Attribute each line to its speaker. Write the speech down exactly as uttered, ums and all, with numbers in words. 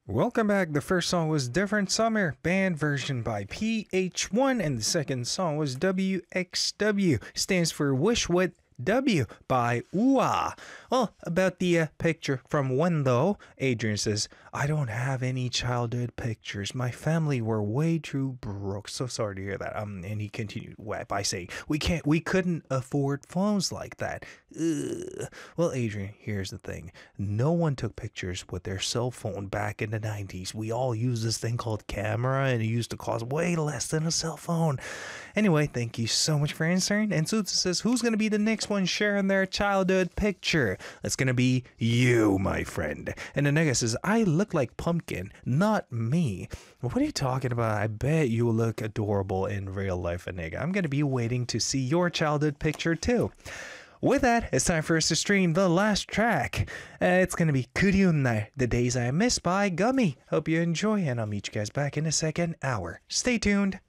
Speaker 1: Welcome back. The first song was Different Summer, band version by P H one, and the second song was W X W, stands for Wish What W by Ooh-Ah. Well, about the uh, picture from when though, Adrian says, I don't have any childhood pictures. My family were way too broke. So sorry to hear that. Um, and he continued by saying, we can't, we couldn't afford phones like that. Ugh. Well, Adrian, here's the thing. No one took pictures with their cell phone back in the nineties. We all used this thing called camera, and it used to cost way less than a cell phone. Anyway, thank you so much for answering. And Suzu says, who's going to be the next one sharing their childhood picture? That's going to be you, my friend. And the nigga says, I look like Pumpkin, not me. What are you talking about? I bet you look adorable in real life, nigga. I'm going to be waiting to see your childhood picture too. With that, it's time for us to stream the last track. Uh, it's going to be Kuryunnar, The Days I Miss by Gummy. Hope you enjoy, and I'll meet you guys back in the second hour. Stay tuned.